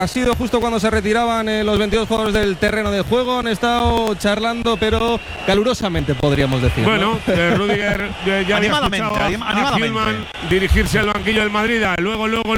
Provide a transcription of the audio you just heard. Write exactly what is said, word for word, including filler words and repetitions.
Ha sido justo cuando se retiraban eh, los veintidós jugadores del terreno de juego. Han estado charlando, pero calurosamente, podríamos decir. Bueno, ¿no? eh, Rudiger eh, ya había escuchado a, a Hillman dirigirse al banquillo del Madrid. Luego, luego, luego.